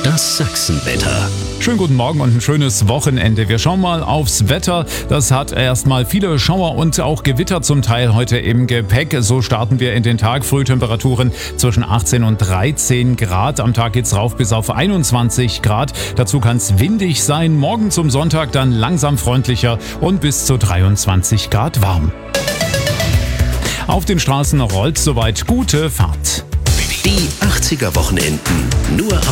Das Sachsenwetter. Schönen guten Morgen und ein schönes Wochenende. Wir schauen mal aufs Wetter. Das hat erstmal viele Schauer und auch Gewitter zum Teil heute im Gepäck. So starten wir in den Tag. Frühtemperaturen zwischen 18 und 13 Grad. Am Tag geht's rauf bis auf 21 Grad. Dazu kann es windig sein. Morgen zum Sonntag dann langsam freundlicher und bis zu 23 Grad warm. Auf den Straßen rollt soweit. Gute Fahrt. Die 80er Wochenenden. Nur